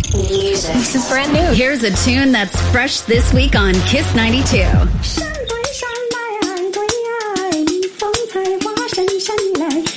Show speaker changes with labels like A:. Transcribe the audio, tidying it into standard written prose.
A: Music.
B: This is brand new.
C: Here's a tune that's fresh this week on Kiss 92.
D: 山对山来对呀，风采花深深